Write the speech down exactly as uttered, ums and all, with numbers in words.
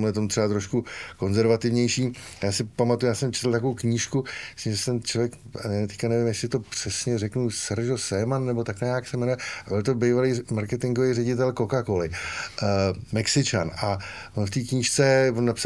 tomhle tom třeba trošku konzervativnější. Já si pamatuju, já jsem četl takovou knížku, myslím, že jsem člověk, teďka nevím, jestli to přesně řeknu, Sergio Seman, nebo tak nějak se jmenuje, byl to bývalý marketingový ředitel Coca-Coly, uh, Mexičan. A on v té knížce on napsal